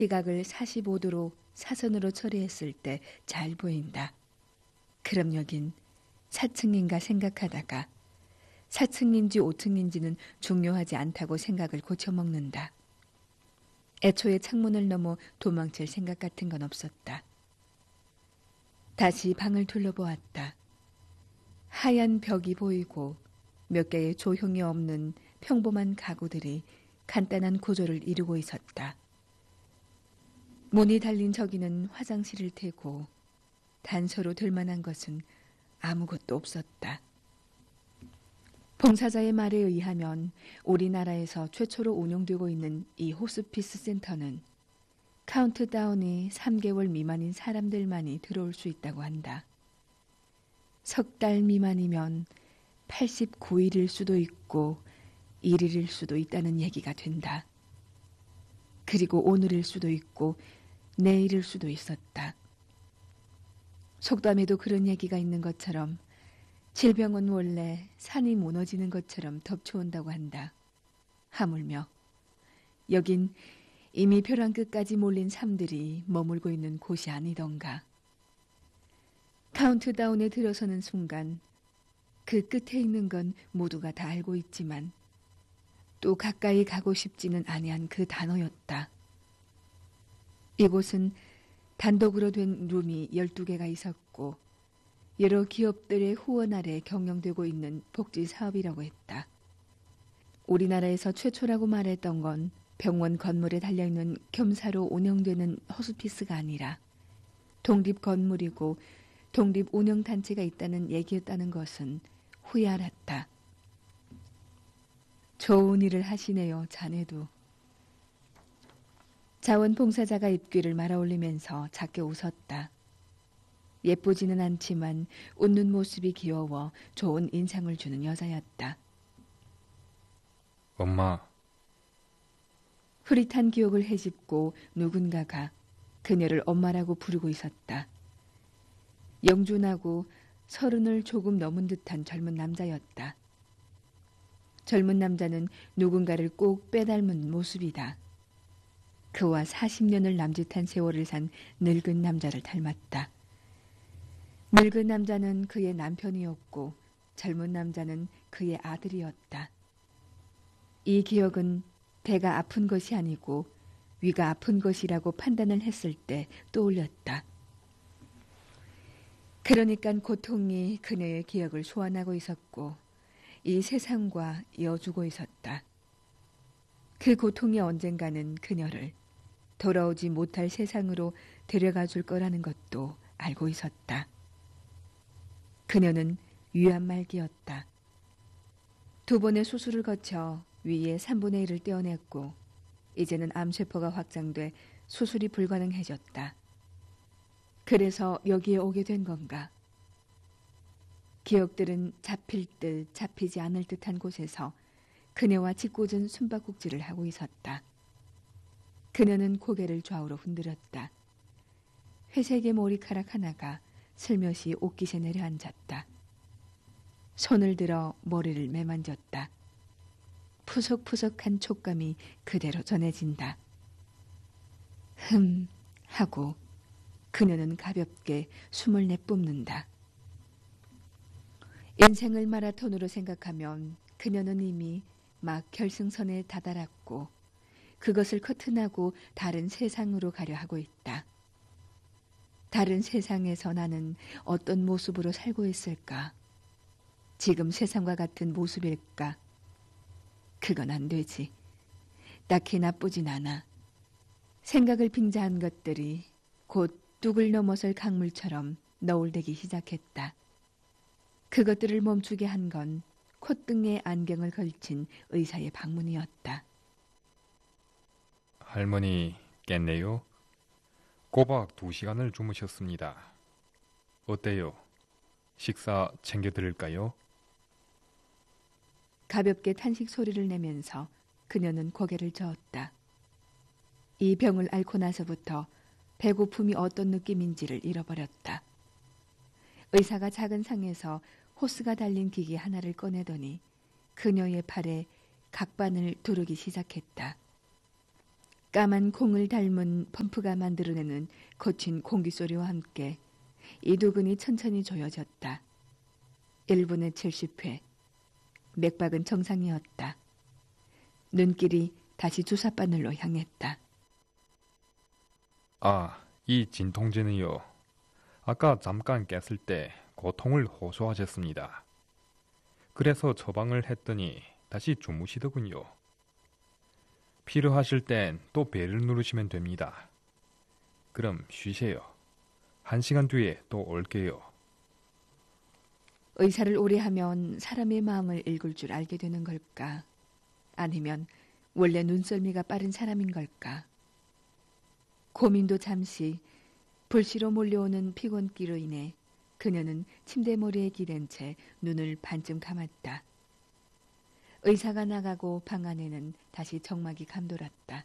시각을 45도로 사선으로 처리했을 때 잘 보인다. 그럼 여긴 4층인가 생각하다가 4층인지 5층인지는 중요하지 않다고 생각을 고쳐먹는다. 애초에 창문을 넘어 도망칠 생각 같은 건 없었다. 다시 방을 둘러보았다. 하얀 벽이 보이고 몇 개의 조형이 없는 평범한 가구들이 간단한 구조를 이루고 있었다. 문이 달린 저기는 화장실일 테고 단서로 될 만한 것은 아무것도 없었다. 봉사자의 말에 의하면 우리나라에서 최초로 운영되고 있는 이 호스피스 센터는 카운트다운이 3개월 미만인 사람들만이 들어올 수 있다고 한다. 석 달 미만이면 89일일 수도 있고 1일일 수도 있다는 얘기가 된다. 그리고 오늘일 수도 있고 내일일 수도 있었다. 속담에도 그런 얘기가 있는 것처럼 질병은 원래 산이 무너지는 것처럼 덮쳐온다고 한다. 하물며 여긴 이미 벼랑 끝까지 몰린 삶들이 머물고 있는 곳이 아니던가. 카운트다운에 들어서는 순간 그 끝에 있는 건 모두가 다 알고 있지만 또 가까이 가고 싶지는 아니한 그 단어였다. 이곳은 단독으로 된 룸이 12개가 있었고 여러 기업들의 후원 아래 경영되고 있는 복지 사업이라고 했다. 우리나라에서 최초라고 말했던 건 병원 건물에 달려있는 겸사로 운영되는 호스피스가 아니라 독립 건물이고 독립 운영단체가 있다는 얘기였다는 것은 후에 알았다. 좋은 일을 하시네요, 자네도. 자원봉사자가 입귀를 말아올리면서 작게 웃었다. 예쁘지는 않지만 웃는 모습이 귀여워 좋은 인상을 주는 여자였다. 엄마. 흐릿한 기억을 헤집고 누군가가 그녀를 엄마라고 부르고 있었다. 영준하고 30을 조금 넘은 듯한 젊은 남자였다. 젊은 남자는 누군가를 꼭 빼닮은 모습이다. 그와 40년을 남짓한 세월을 산 늙은 남자를 닮았다. 늙은 남자는 그의 남편이었고 젊은 남자는 그의 아들이었다. 이 기억은 배가 아픈 것이 아니고 위가 아픈 것이라고 판단을 했을 때 떠올렸다. 그러니까 고통이 그녀의 기억을 소환하고 있었고 이 세상과 이어주고 있었다. 그 고통이 언젠가는 그녀를 돌아오지 못할 세상으로 데려가 줄 거라는 것도 알고 있었다. 그녀는 위암말기였다. 2번의 수술을 거쳐 위의 3분의 1을 떼어냈고 이제는 암세포가 확장돼 수술이 불가능해졌다. 그래서 여기에 오게 된 건가? 기억들은 잡힐 듯 잡히지 않을 듯한 곳에서 그녀와 짓궂은 숨바꼭질을 하고 있었다. 그녀는 고개를 좌우로 흔들었다. 회색의 머리카락 하나가 슬며시 옷깃에 내려앉았다. 손을 들어 머리를 매만졌다. 푸석푸석한 촉감이 그대로 전해진다. 하고 그녀는 가볍게 숨을 내뿜는다. 인생을 마라톤으로 생각하면 그녀는 이미 막 결승선에 다다랐고 그것을 커튼하고 다른 세상으로 가려 하고 있다. 다른 세상에서 나는 어떤 모습으로 살고 있을까? 지금 세상과 같은 모습일까? 그건 안 되지. 딱히 나쁘진 않아. 생각을 빙자한 것들이 곧 뚝을 넘어설 강물처럼 너울대기 시작했다. 그것들을 멈추게 한 건 콧등에 안경을 걸친 의사의 방문이었다. 할머니 깼네요. 꼬박 2시간을 주무셨습니다. 어때요? 식사 챙겨드릴까요? 가볍게 탄식 소리를 내면서 그녀는 고개를 저었다. 이 병을 앓고 나서부터 배고픔이 어떤 느낌인지를 잃어버렸다. 의사가 작은 상에서 호스가 달린 기계 하나를 꺼내더니 그녀의 팔에 각반을 두르기 시작했다. 까만 콩을 닮은 펌프가 만들어내는 거친 공기 소리와 함께 이 두근이 천천히 조여졌다. 1분에 70회. 맥박은 정상이었다. 눈길이 다시 주사바늘로 향했다. 아, 이 진통제는요. 아까 잠깐 깼을 때 고통을 호소하셨습니다. 그래서 처방을 했더니 다시 주무시더군요. 필요하실 땐 또 벨을 누르시면 됩니다. 그럼 쉬세요. 1시간 뒤에 또 올게요. 의사를 오래 하면 사람의 마음을 읽을 줄 알게 되는 걸까? 아니면 원래 눈썰미가 빠른 사람인 걸까? 고민도 잠시, 불시로 몰려오는 피곤기로 인해 그녀는 침대머리에 기댄 채 눈을 반쯤 감았다. 의사가 나가고 방 안에는 다시 정막이 감돌았다.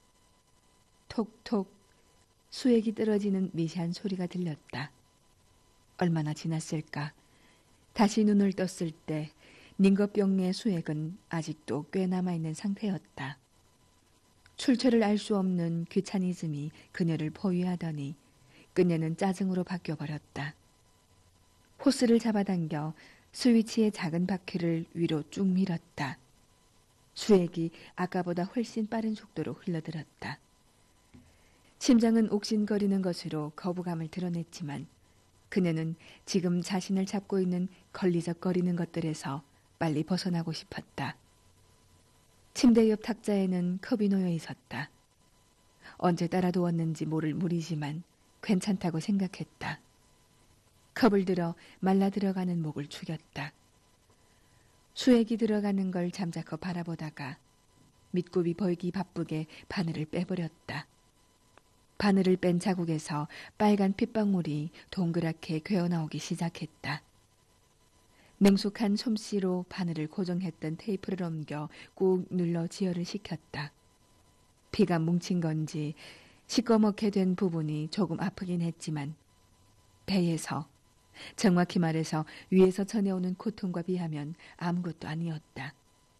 톡톡 수액이 떨어지는 미세한 소리가 들렸다. 얼마나 지났을까? 다시 눈을 떴을 때 닝거병의 수액은 아직도 꽤 남아있는 상태였다. 출처를 알 수 없는 귀차니즘이 그녀를 포위하더니 그녀는 짜증으로 바뀌어버렸다. 호스를 잡아당겨 스위치의 작은 바퀴를 위로 쭉 밀었다. 수액이 아까보다 훨씬 빠른 속도로 흘러들었다. 심장은 옥신거리는 것으로 거부감을 드러냈지만 그녀는 지금 자신을 잡고 있는 걸리적거리는 것들에서 빨리 벗어나고 싶었다. 침대 옆 탁자에는 컵이 놓여 있었다. 언제 따라두었는지 모를 물이지만 괜찮다고 생각했다. 컵을 들어 말라 들어가는 목을 죽였다. 수액이 들어가는 걸 잠자코 바라보다가 밑굽이 보이기 바쁘게 바늘을 빼버렸다. 바늘을 뺀 자국에서 빨간 핏방울이 동그랗게 괴어나오기 시작했다. 능숙한 솜씨로 바늘을 고정했던 테이프를 옮겨 꾹 눌러 지혈을 시켰다. 피가 뭉친 건지 시꺼멓게 된 부분이 조금 아프긴 했지만 배에서, 정확히 말해서 위에서 전해오는 고통과 비하면 아무것도 아니었다.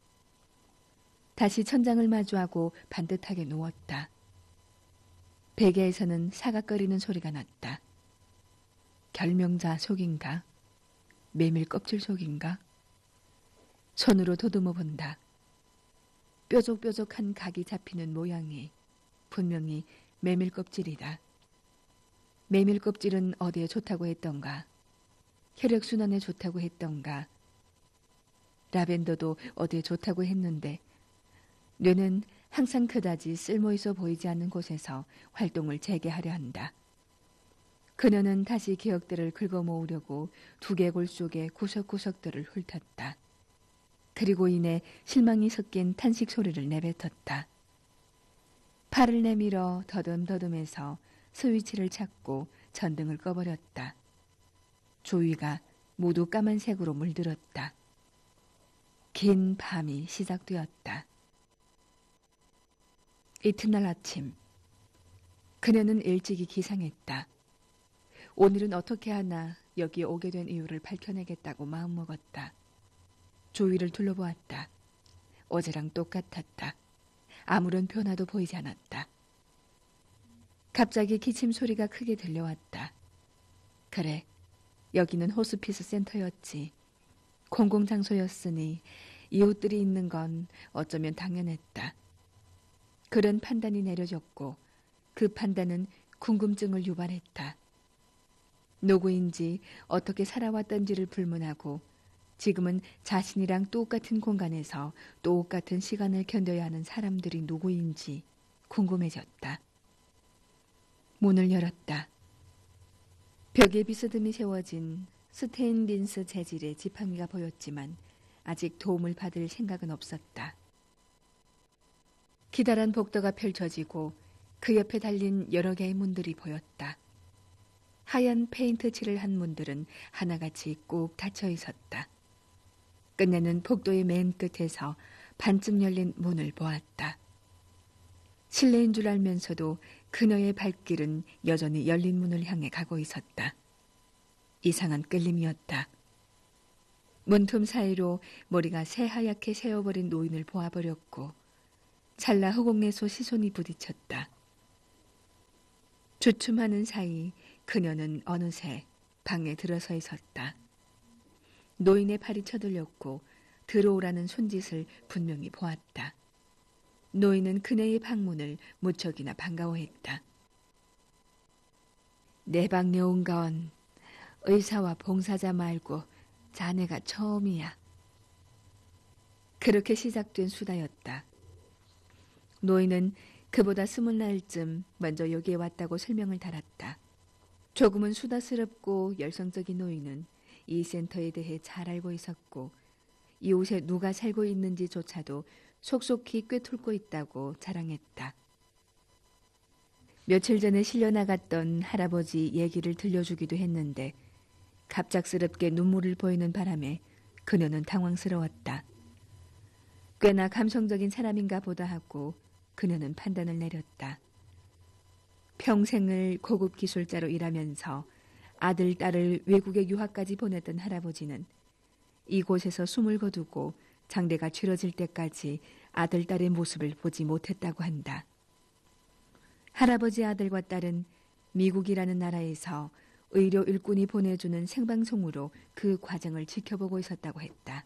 다시 천장을 마주하고 반듯하게 누웠다. 베개에서는 사각거리는 소리가 났다. 결명자 속인가? 메밀 껍질 속인가? 손으로 더듬어 본다. 뾰족뾰족한 각이 잡히는 모양이 분명히 메밀 껍질이다. 메밀 껍질은 어디에 좋다고 했던가? 혈액순환에 좋다고 했던가? 라벤더도 어디에 좋다고 했는데 뇌는 항상 그다지 쓸모있어 보이지 않는 곳에서 활동을 재개하려 한다. 그녀는 다시 기억들을 긁어모으려고 두개골 속의 구석구석들을 훑었다. 그리고 이내 실망이 섞인 탄식 소리를 내뱉었다. 팔을 내밀어 더듬더듬해서 스위치를 찾고 전등을 꺼버렸다. 주위가 모두 까만색으로 물들었다. 긴 밤이 시작되었다. 이튿날 아침, 그녀는 일찍이 기상했다. 오늘은 어떻게 하나 여기에 오게 된 이유를 밝혀내겠다고 마음먹었다. 주위를 둘러보았다. 어제랑 똑같았다. 아무런 변화도 보이지 않았다. 갑자기 기침 소리가 크게 들려왔다. 그래, 여기는 호스피스 센터였지. 공공장소였으니 이웃들이 있는 건 어쩌면 당연했다. 그런 판단이 내려졌고 그 판단은 궁금증을 유발했다. 누구인지 어떻게 살아왔던지를 불문하고 지금은 자신이랑 똑같은 공간에서 똑같은 시간을 견뎌야 하는 사람들이 누구인지 궁금해졌다. 문을 열었다. 벽에 비스듬히 세워진 스테인린스 재질의 지팡이가 보였지만 아직 도움을 받을 생각은 없었다. 기다란 복도가 펼쳐지고 그 옆에 달린 여러 개의 문들이 보였다. 하얀 페인트 칠을 한 문들은 하나같이 꾹 닫혀 있었다. 끝내는 복도의 맨 끝에서 반쯤 열린 문을 보았다. 실내인 줄 알면서도 그녀의 발길은 여전히 열린 문을 향해 가고 있었다. 이상한 끌림이었다. 문틈 사이로 머리가 새하얗게 새어버린 노인을 보아버렸고 찰나 허공에서 시선이 부딪혔다. 주춤하는 사이 그녀는 어느새 방에 들어서 있었다. 노인의 팔이 쳐들렸고 들어오라는 손짓을 분명히 보았다. 노인은 그녀의 방문을 무척이나 반가워했다. 내 방에 온 건 의사와 봉사자 말고 자네가 처음이야. 그렇게 시작된 수다였다. 노인은 그보다 20날쯤 먼저 여기에 왔다고 설명을 달았다. 조금은 수다스럽고 열성적인 노인은 이 센터에 대해 잘 알고 있었고 이곳에 누가 살고 있는지조차도 속속히 꿰뚫고 있다고 자랑했다. 며칠 전에 실려나갔던 할아버지 얘기를 들려주기도 했는데 갑작스럽게 눈물을 보이는 바람에 그녀는 당황스러웠다. 꽤나 감성적인 사람인가 보다 하고 그녀는 판단을 내렸다. 평생을 고급 기술자로 일하면서 아들, 딸을 외국에 유학까지 보냈던 할아버지는 이곳에서 숨을 거두고 장대가 줄어질 때까지 아들, 딸의 모습을 보지 못했다고 한다. 할아버지 아들과 딸은 미국이라는 나라에서 의료 일꾼이 보내주는 생방송으로 그 과정을 지켜보고 있었다고 했다.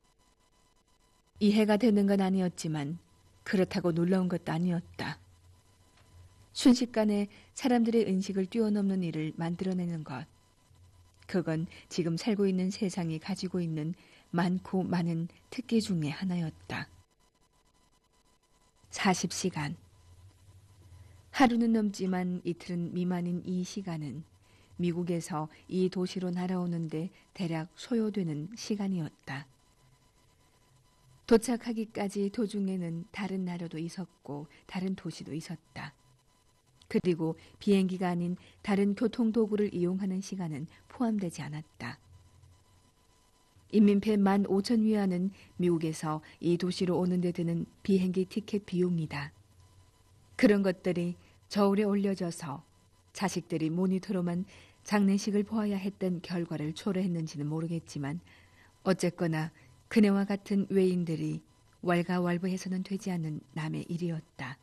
이해가 되는 건 아니었지만 그렇다고 놀라운 것도 아니었다. 순식간에 사람들의 인식을 뛰어넘는 일을 만들어내는 것. 그건 지금 살고 있는 세상이 가지고 있는 많고 많은 특기 중에 하나였다. 40시간. 하루는 넘지만 이틀은 미만인 이 시간은 미국에서 이 도시로 날아오는데 대략 소요되는 시간이었다. 도착하기까지 도중에는 다른 나라도 있었고 다른 도시도 있었다. 그리고 비행기가 아닌 다른 교통도구를 이용하는 시간은 포함되지 않았다. 인민폐 15,000위안은 미국에서 이 도시로 오는 데 드는 비행기 티켓 비용이다. 그런 것들이 저울에 올려져서 자식들이 모니터로만 장례식을 보아야 했던 결과를 초래했는지는 모르겠지만 어쨌거나 그녀와 같은 외인들이 왈가왈부해서는 되지 않는 남의 일이었다.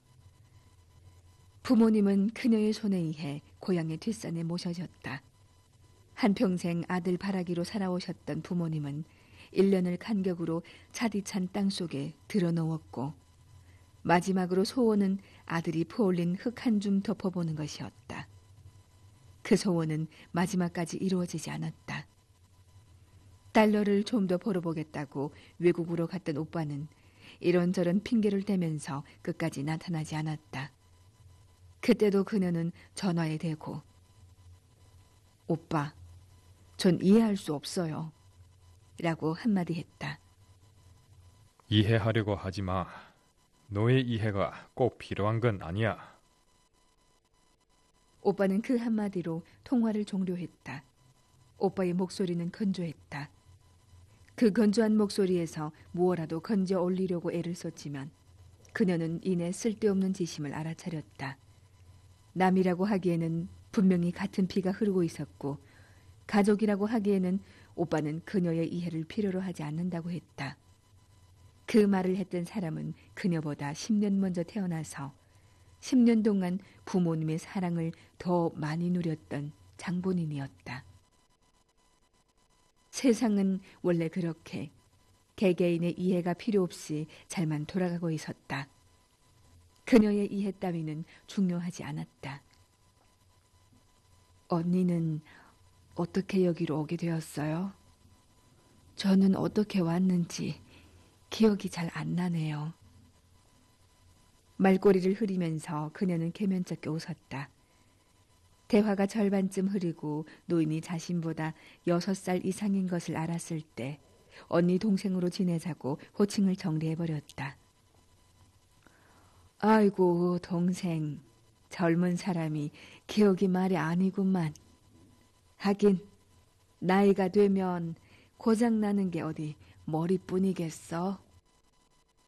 부모님은 그녀의 손에 의해 고향의 뒷산에 모셔졌다. 한평생 아들 바라기로 살아오셨던 부모님은 1년을 간격으로 차디찬 땅속에 들어놓았고 마지막으로 소원은 아들이 퍼올린 흙 한 줌 덮어보는 것이었다. 그 소원은 마지막까지 이루어지지 않았다. 달러를 좀 더 벌어보겠다고 외국으로 갔던 오빠는 이런저런 핑계를 대면서 끝까지 나타나지 않았다. 그때도 그녀는 전화에 대고 오빠, 전 이해할 수 없어요. 라고 한마디 했다. 이해하려고 하지 마. 너의 이해가 꼭 필요한 건 아니야. 오빠는 그 한마디로 통화를 종료했다. 오빠의 목소리는 건조했다. 그 건조한 목소리에서 무엇라도 건져 올리려고 애를 썼지만 그녀는 이내 쓸데없는 지심을 알아차렸다. 남이라고 하기에는 분명히 같은 피가 흐르고 있었고 가족이라고 하기에는 오빠는 그녀의 이해를 필요로 하지 않는다고 했다. 그 말을 했던 사람은 그녀보다 10년 먼저 태어나서 10년 동안 부모님의 사랑을 더 많이 누렸던 장본인이었다. 세상은 원래 그렇게 개개인의 이해가 필요 없이 잘만 돌아가고 있었다. 그녀의 이해 따위는 중요하지 않았다. 언니는 어떻게 여기로 오게 되었어요? 저는 어떻게 왔는지 기억이 잘 안 나네요. 말꼬리를 흐리면서 그녀는 개면쩍게 웃었다. 대화가 절반쯤 흐르고 노인이 자신보다 6살 이상인 것을 알았을 때 언니 동생으로 지내자고 호칭을 정리해버렸다. 아이고 동생, 젊은 사람이 기억이 말이 아니구만. 하긴 나이가 되면 고장나는 게 어디 머리뿐이겠어.